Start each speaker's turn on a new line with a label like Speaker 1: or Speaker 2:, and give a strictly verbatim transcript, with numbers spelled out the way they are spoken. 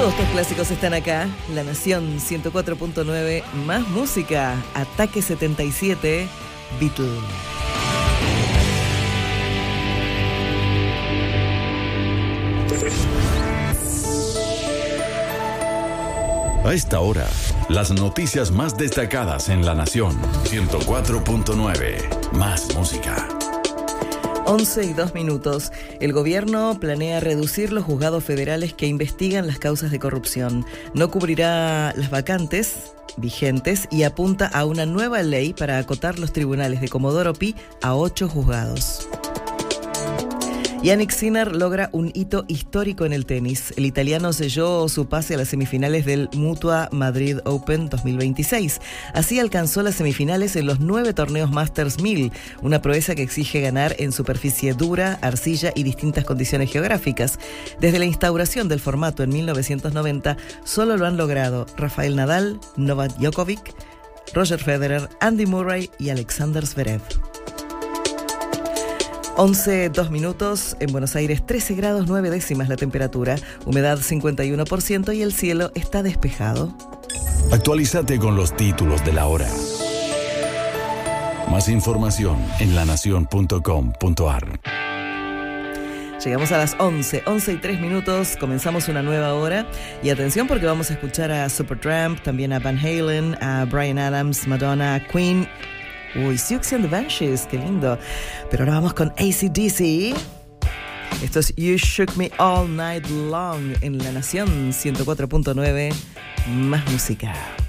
Speaker 1: Todos tus clásicos están acá. La Nación ciento cuatro punto nueve, más música. Ataque setenta y siete, Beatle.
Speaker 2: A esta hora, las noticias más destacadas en La Nación ciento cuatro punto nueve, más música.
Speaker 1: once y dos minutos. El gobierno planea reducir los juzgados federales que investigan las causas de corrupción. No cubrirá las vacantes vigentes y apunta a una nueva ley para acotar los tribunales de Comodoro Pi a ocho juzgados. Jannik Sinner logra un hito histórico en el tenis. El italiano selló su pase a las semifinales del Mutua Madrid Open dos mil veintiséis. Así alcanzó las semifinales en los nueve torneos Masters mil, una proeza que exige ganar en superficie dura, arcilla y distintas condiciones geográficas. Desde la instauración del formato en mil novecientos noventa, solo lo han logrado Rafael Nadal, Novak Djokovic, Roger Federer, Andy Murray y Alexander Zverev. once, dos minutos, en Buenos Aires trece grados nueve décimas la temperatura, humedad cincuenta y uno por ciento y el cielo está despejado.
Speaker 2: Actualízate con los títulos de la hora. Más información en la nación punto com punto a r.
Speaker 1: Llegamos a las once, once y tres minutos, comenzamos una nueva hora y atención porque vamos a escuchar a Supertramp, también a Van Halen, a Bryan Adams, Madonna, Queen. Uy, Siouxsie and the Banshees, qué lindo. Pero ahora vamos con A C D C. Esto es You Shook Me All Night Long en La Nación ciento cuatro punto nueve, más música.